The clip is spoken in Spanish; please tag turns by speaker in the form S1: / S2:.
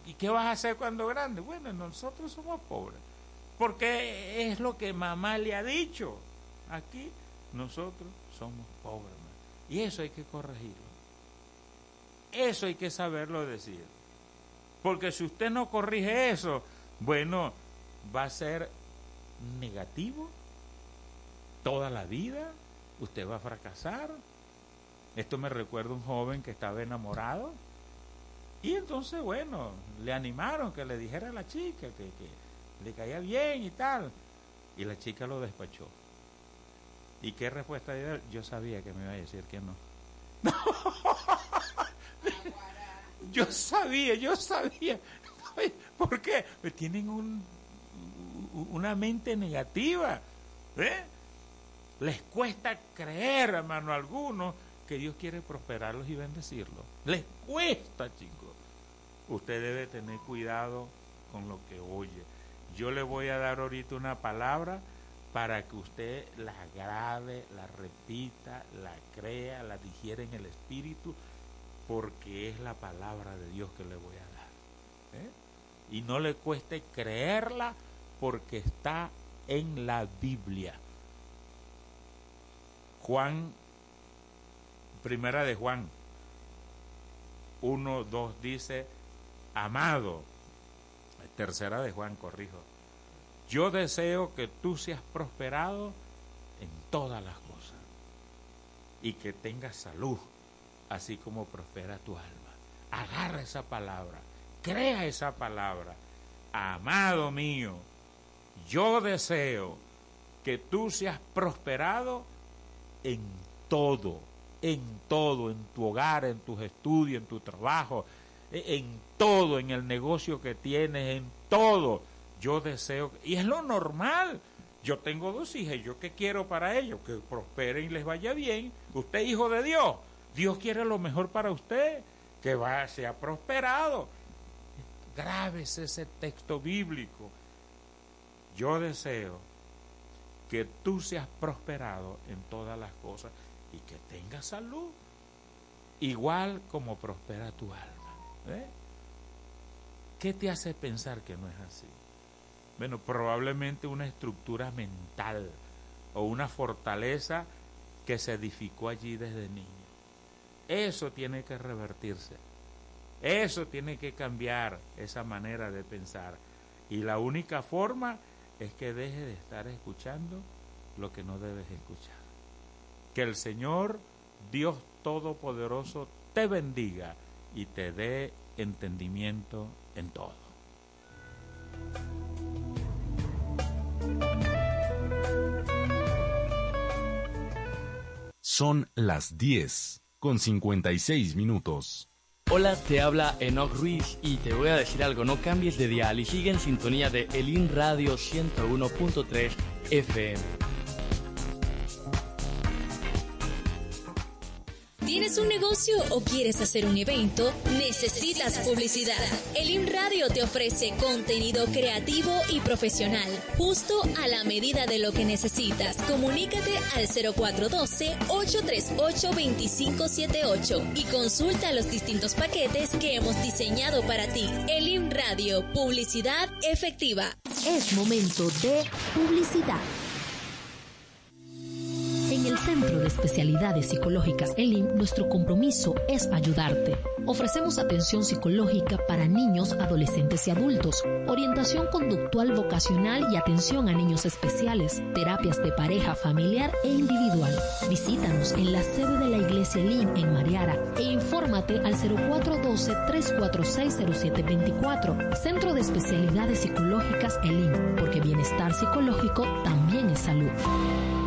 S1: ¿Y qué vas a hacer cuando grande? Bueno, nosotros somos pobres. Porque es lo que mamá le ha dicho. Aquí nosotros somos pobres, hermano. Y eso hay que corregirlo. Eso hay que saberlo decir. Porque si usted no corrige eso, bueno, va a ser negativo toda la vida. Usted va a fracasar. Esto me recuerda a un joven que estaba enamorado. Y entonces, bueno, le animaron que le dijera a la chica que le caía bien y tal. Y la chica lo despachó. ¿Y qué respuesta dio él? Yo sabía que me iba a decir que no. Yo sabía. ¿Por qué? Pues tienen una mente negativa. Les cuesta creer, hermano, a algunos que Dios quiere prosperarlos y bendecirlos. Les cuesta, chicos. Usted debe tener cuidado con lo que oye. Yo le voy a dar ahorita una palabra para que usted la grabe, la repita, la crea, la digiera en el espíritu, porque es la palabra de Dios que le voy a dar. Y no le cueste creerla, porque está en la Biblia. Primera de Juan 1:2 dice: amado. Tercera de Juan, corrijo: yo deseo que tú seas prosperado en todas las cosas y que tengas salud, así como prospera tu alma. Agarra esa palabra, crea esa palabra. Amado mío, yo deseo que tú seas prosperado en todo, en tu hogar, en tus estudios, en tu trabajo, en todo, en el negocio que tienes, en todo. Yo deseo, y es lo normal. Yo tengo 2 hijas, ¿yo qué quiero para ellos? Que prosperen y les vaya bien. Usted, hijo de Dios, Dios quiere lo mejor para usted, que sea prosperado. Grábese ese texto bíblico. Yo deseo que tú seas prosperado en todas las cosas y que tengas salud, igual como prospera tu alma. ¿Qué te hace pensar que no es así? Bueno, probablemente una estructura mental o una fortaleza que se edificó allí desde niño. Eso tiene que revertirse. Eso tiene que cambiar, esa manera de pensar. Y la única forma es que deje de estar escuchando lo que no debes escuchar. Que el Señor, Dios Todopoderoso, te bendiga y te dé entendimiento en todo.
S2: Son las 10:56.
S3: Hola, te habla Enoch Ruiz y te voy a decir algo: no cambies de dial y sigue en sintonía de Elim Radio 101.3 FM.
S4: ¿Tienes un negocio o quieres hacer un evento? Necesitas publicidad. Elim Radio te ofrece contenido creativo y profesional, justo a la medida de lo que necesitas. Comunícate al 0412-838-2578 y consulta los distintos paquetes que hemos diseñado para ti. Elim Radio, publicidad efectiva.
S5: Es momento de publicidad. En el Centro de Especialidades Psicológicas ELIM, nuestro compromiso es ayudarte. Ofrecemos atención psicológica para niños, adolescentes y adultos, orientación conductual vocacional y atención a niños especiales, terapias de pareja, familiar e individual. Visítanos en la sede de la Iglesia ELIM en Mariara e infórmate al 0412-346-0724. Centro de Especialidades Psicológicas ELIM, porque bienestar psicológico también es salud.